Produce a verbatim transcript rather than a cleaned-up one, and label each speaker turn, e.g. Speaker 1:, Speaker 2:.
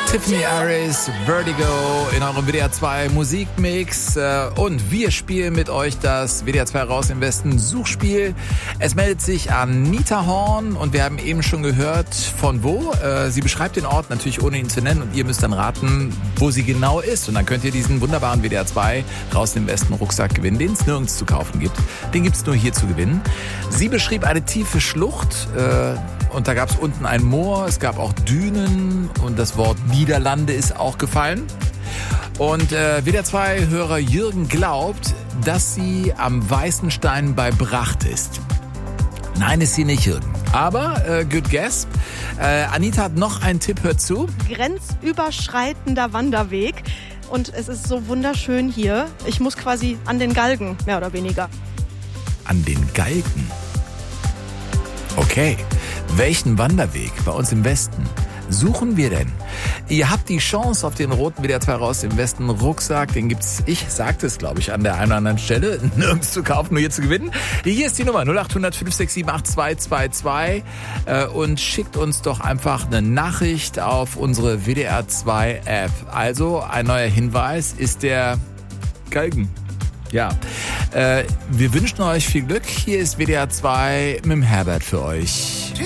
Speaker 1: Tiffany Harris, Vertigo in eurem W D R zwei Musikmix. Und wir spielen mit euch das W D R zwei Raus im Westen Suchspiel. Es meldet sich Anita Horn und wir haben eben schon gehört, von wo. Sie beschreibt den Ort natürlich ohne ihn zu nennen und ihr müsst dann raten, wo sie genau ist. Und dann könnt ihr diesen wunderbaren W D R zwei Raus im Westen Rucksack gewinnen, den es nirgends zu kaufen gibt. Den gibt es nur hier zu gewinnen. Sie beschrieb eine tiefe Schlucht. Und da gab es unten ein Moor, es gab auch Dünen und das Wort Niederlande ist auch gefallen. Und äh, W D R zwei Hörer Jürgen glaubt, dass sie am Weißen Stein bei Bracht ist. Nein, ist sie nicht, Jürgen. Aber, äh, good guess. Äh, Anita hat noch einen Tipp, hört zu.
Speaker 2: Grenzüberschreitender Wanderweg. Und es ist so wunderschön hier. Ich muss quasi an den Galgen, mehr oder weniger.
Speaker 1: An den Galgen? Okay. Welchen Wanderweg bei uns im Westen suchen wir denn? Ihr habt die Chance auf den roten W D R zwei Raus im Westen Rucksack. Den gibt's, ich sagte es, glaube ich, an der einen oder anderen Stelle, nirgends zu kaufen, nur hier zu gewinnen. Hier ist die Nummer null acht hundert fünf sechs sieben acht zwei zwei zwei und schickt uns doch einfach eine Nachricht auf unsere W D R zwei App. Also ein neuer Hinweis ist der Galgen. Ja, äh, wir wünschen euch viel Glück. Hier ist W D R zwei mit dem Herbert für euch.